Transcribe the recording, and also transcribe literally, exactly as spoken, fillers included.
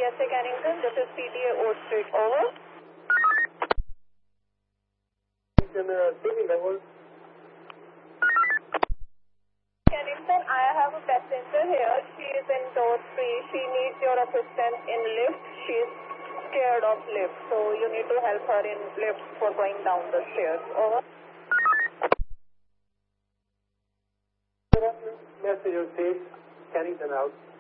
S A Cannington, this is P T A Old Street, over. Cannington, I have a passenger here. She is in door three. She needs your assistance in lift. She is scared of lift, so you need to help her in lift for going down the stairs, over. Messenger safe, Cannington out.